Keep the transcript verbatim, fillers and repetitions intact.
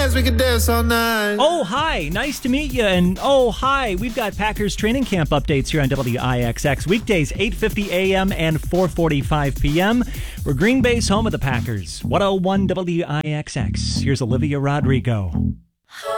dance, we can dance all night. Oh, hi. Nice to meet you. And oh, hi. We've got Packers training camp updates here on W I X X. Weekdays, eight fifty a.m. and four forty-five p.m. We're Green Bay's home of the Packers. one oh one W I X X. Here's Olivia Rodrigo.